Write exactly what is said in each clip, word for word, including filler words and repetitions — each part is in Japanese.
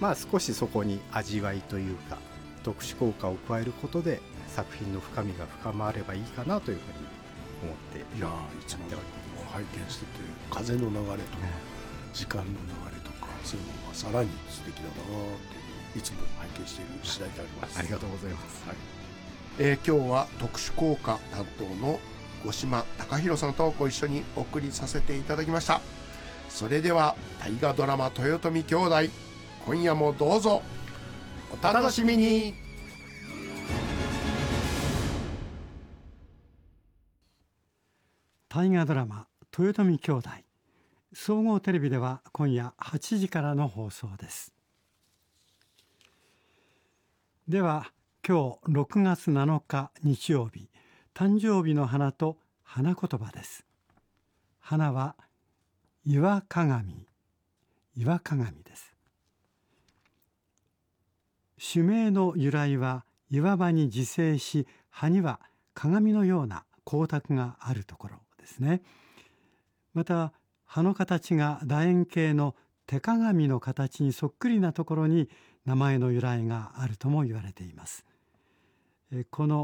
まあ少しそこに味わいというか特殊効果を加えることで作品の深みが深まればいいかなというふうに思っていやいつも拝見してて風の流れとか、ね、時間の流れとかそういうのがさらに素敵だなっていつも拝見している次第であります。 ありがとうございます、 はい。えー、今日は特殊効果担当の五島貴弘さんとご一緒にお送りさせていただきました。それでは大河ドラマ豊臣兄弟、今夜もどうぞお楽しみに。 大河ドラマ豊臣兄弟、総合テレビでは今夜はちじからの放送です。では今日ろくがつなのか日曜日、誕生日の花と花言葉です。花は岩鏡、岩鏡です。種名の由来は岩場に自生し、葉には鏡のような光沢があるところですね。また葉の形が楕円形の手鏡の形にそっくりなところに名前の由来があるとも言われています。この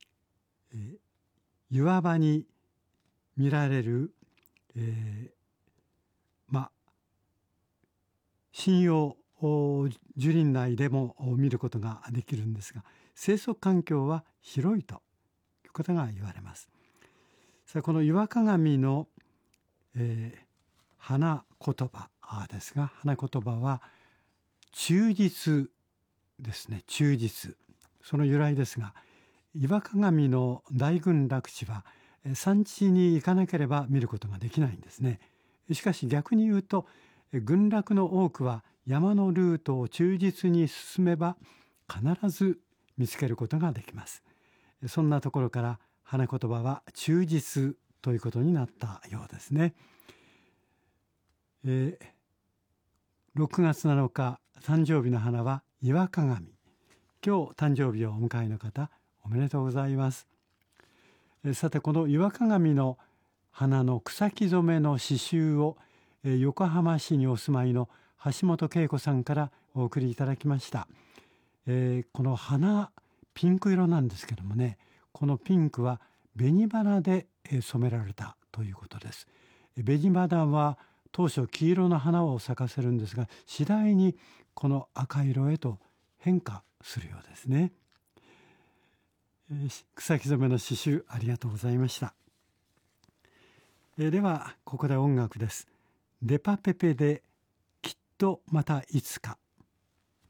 岩場に見られる、えー、まあ針葉樹林内でも見ることができるんですが、生息環境は広いということが言われます。さあこの岩鏡の、えー、花言葉ですが、花言葉は忠実ですね。忠実、その由来ですが、岩鏡の大群落地は山地に行かなければ見ることができないんですね。しかし逆に言うと、群落の多くは山のルートを忠実に進めば必ず見つけることができます。そんなところから花言葉は忠実ということになったようですね。えー、ろくがつなのか誕生日の花は岩鏡。今日誕生日をお迎えの方、おめでとうございます。えー、さてこの岩鏡の花の草木染めの刺繍を、えー、横浜市にお住まいの橋本恵子さんからお送りいただきました。えー、この花ピンク色なんですけどもね、このピンクは紅花で染められたということです。紅花は当初黄色の花を咲かせるんですが、次第にこの赤色へと変化するようですね。えー、草木染めの刺繍ありがとうございました。えー、ではここで音楽です。デパペペできっとまたいつか。